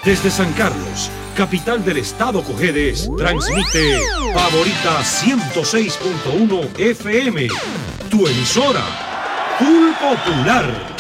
Desde San Carlos, capital del estado Cojedes, transmite Favorita 106.1 FM, tu emisora, Full Popular.